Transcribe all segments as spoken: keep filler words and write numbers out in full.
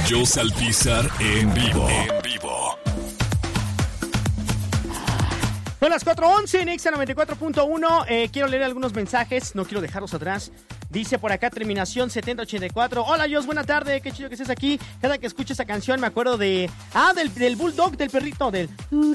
Jos Alpizar en vivo. En vivo. Son las cuatro once en Exa noventa y cuatro punto uno. Eh, quiero leer algunos mensajes, no quiero dejarlos atrás. Dice por acá, terminación setenta ochenta y cuatro. Hola, Jos, buena tarde, qué chido que estés aquí. Cada que escucho esa canción me acuerdo de... Ah, del, del bulldog, del perrito, del...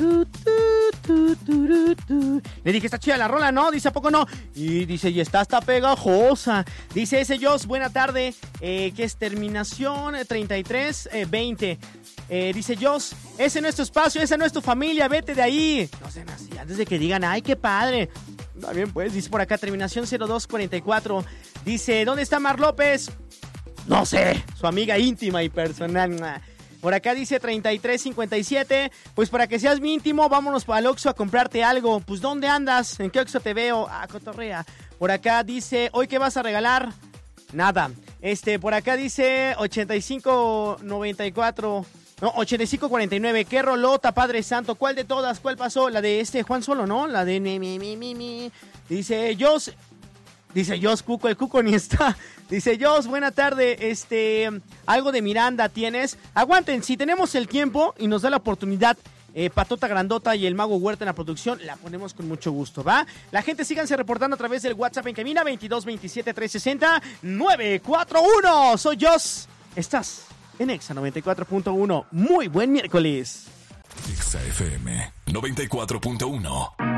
Le dije, está chida la rola, ¿no? Dice, ¿a poco no? Y dice, y está hasta pegajosa. Dice ese Jos, buena tarde. Eh, ¿Qué es terminación? treinta y tres veinte. Eh, dice Jos, ese no es tu espacio, esa no es tu familia, vete de ahí. No sean así, antes de que digan, ay, qué padre. Está bien, pues, dice por acá, terminación cero dos cuarenta y cuatro. Dice, ¿dónde está Mar López? No sé, su amiga íntima y personal. Por acá dice treinta y tres cincuenta y siete. Pues para que seas mi íntimo, vámonos para el Oxxo a comprarte algo. Pues, ¿dónde andas? ¿En qué Oxxo te veo? Ah, cotorrea. Por acá dice, ¿hoy qué vas a regalar? Nada. Este, por acá dice ochenta y cinco noventa y cuatro. No, ochenta y cinco cuarenta y nueve. ¿Qué rolota, Padre Santo? ¿Cuál de todas? ¿Cuál pasó? La de este Juan Solo, ¿no? La de mi, mi, mi, mi, mi. Dice Jos. Dice Jos, Cuco, el Cuco ni está. Dice Jos, buena tarde. Este, algo de Miranda tienes. Aguanten, si tenemos el tiempo y nos da la oportunidad, eh, Patota Grandota y el Mago Huerta en la producción, la ponemos con mucho gusto, ¿va? La gente síganse reportando a través del WhatsApp en cabina veintidós veintisiete trescientos sesenta nueve cuatro uno. Soy Jos. Estás en Exa noventa y cuatro punto uno. Muy buen miércoles. Exa F M noventa y cuatro punto uno.